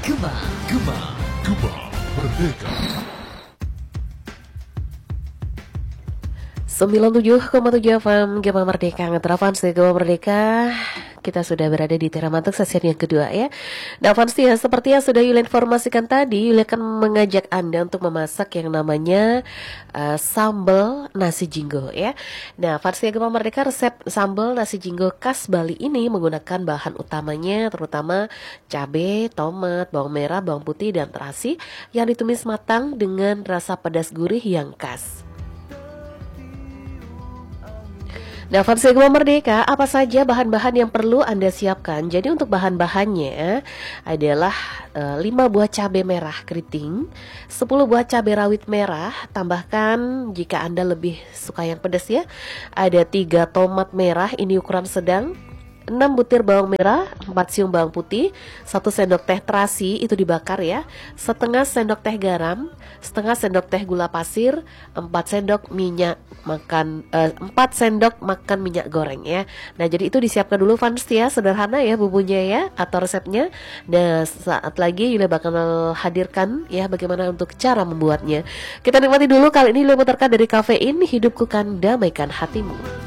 Gema, Gema, Gema Merdeka. 97,7 FM Gema Merdeka, Ngetrafans Gema Merdeka. Kita sudah berada di Teramantuk sesi yang kedua ya. Nah fans ya, seperti yang sudah Yulia informasikan tadi, Yulia akan mengajak Anda untuk memasak yang namanya sambal nasi jinggo ya. Nah fans Gema Merdeka, resep sambal nasi jinggo khas Bali ini menggunakan bahan utamanya terutama cabai, tomat, bawang merah, bawang putih, dan terasi yang ditumis matang dengan rasa pedas gurih yang khas. Nah, fans Gema Merdeka, apa saja bahan-bahan yang perlu Anda siapkan? Jadi untuk bahan-bahannya adalah 5 buah cabai merah keriting, 10 buah cabai rawit merah, tambahkan jika Anda lebih suka yang pedas ya. Ada 3 tomat merah, ini ukuran sedang, 6 butir bawang merah, 4 siung bawang putih, 1 sendok teh terasi itu dibakar ya, setengah sendok teh garam, setengah sendok teh gula pasir, 4 sendok minyak makan 4 sendok makan minyak goreng ya. Nah, jadi itu disiapkan dulu fans ya, sederhana ya bumbunya ya atau resepnya. Nah, saat lagi Yulia bakal hadirkan ya bagaimana untuk cara membuatnya. Kita nikmati dulu, kali ini Yulia putarkan dari Kafein, Hidupku Kan Damaikan Hatimu.